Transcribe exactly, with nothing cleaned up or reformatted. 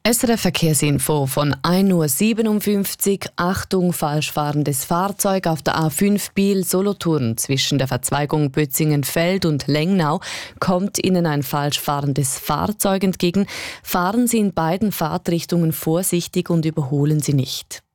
S R F Verkehrsinfo von ein Uhr siebenundfünfzig. Achtung, falsch fahrendes Fahrzeug auf der A fünf Biel-Solothurn. Zwischen der Verzweigung Bötzingenfeld und Lengnau kommt Ihnen ein falsch fahrendes Fahrzeug entgegen. Fahren Sie in beiden Fahrtrichtungen vorsichtig und überholen Sie nicht.